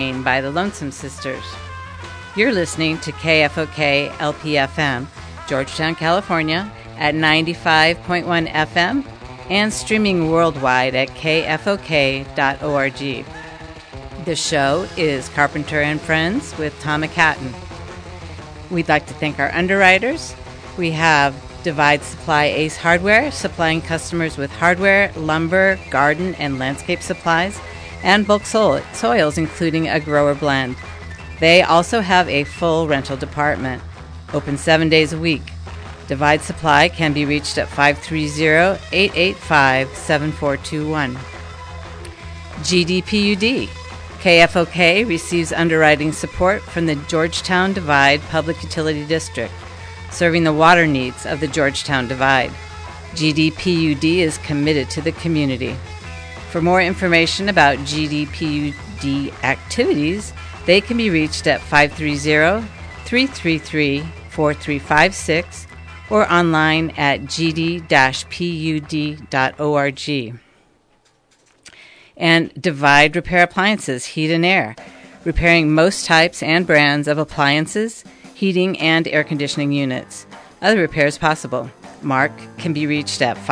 by the Lonesome Sisters. You're listening to KFOK LPFM, Georgetown, California, at 95.1 FM and streaming worldwide at kfok.org. The show is Carpenter and Friends with Tom McCatton. We'd like to thank our underwriters. We have Divide Supply Ace Hardware, supplying customers with hardware, lumber, garden, and landscape supplies, and bulk soils, including a grower blend. They also have a full rental department, open 7 days a week. Divide Supply can be reached at 530-885-7421. GDPUD. KFOK receives underwriting support from the Georgetown Divide Public Utility District, serving the water needs of the Georgetown Divide. GDPUD is committed to the community. For more information about GDPUD activities, they can be reached at 530-333-4356 or online at gd-pud.org. And Divide Repair Appliances, Heat and Air, repairing most types and brands of appliances, heating, and air conditioning units. Other repairs possible. Mark can be reached at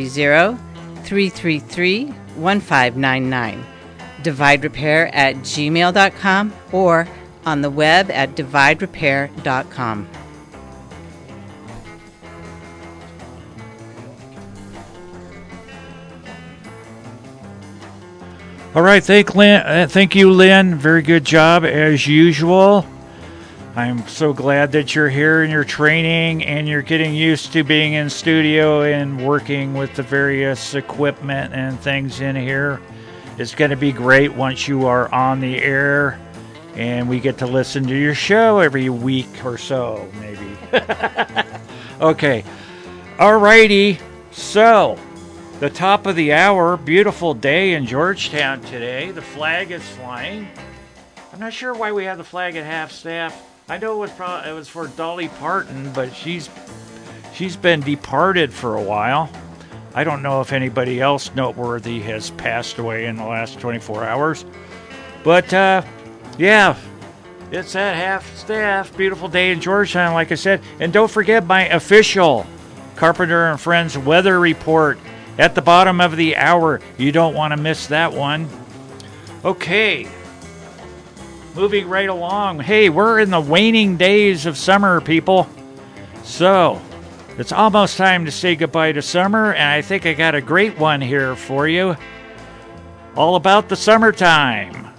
530-333-1599, dividerepair@gmail.com, or on the web at dividerepair.com. All right, thank you, Lynn. Very good job as usual. I'm so glad that you're here and you're training and you're getting used to being in studio and working with the various equipment and things in here. It's going to be great once you are on the air and we get to listen to your show every week or so, maybe. Okay. All righty. So, the top of the hour, beautiful day in Georgetown today. The flag is flying. I'm not sure why we have the flag at half-staff. I know it was for Dolly Parton, but she's been departed for a while. I don't know if anybody else noteworthy has passed away in the last 24 hours. But, yeah, it's at half-staff. Beautiful day in Georgetown, like I said. And don't forget my official Carpenter and Friends weather report at the bottom of the hour. You don't want to miss that one. Okay. Moving right along. Hey, we're in the waning days of summer, people. So, it's almost time to say goodbye to summer, and I think I got a great one here for you. All about the summertime.